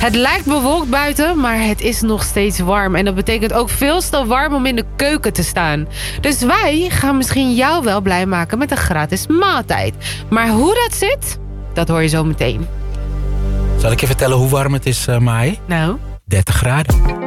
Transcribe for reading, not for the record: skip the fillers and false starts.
Het lijkt bewolkt buiten, maar het is nog steeds warm. En dat betekent ook veel te warm om in de keuken te staan. Dus wij gaan misschien jou wel blij maken met een gratis maaltijd. Maar hoe dat zit, dat hoor je zo meteen. Zal ik je vertellen hoe warm het is, Mai? Nou? 30 graden.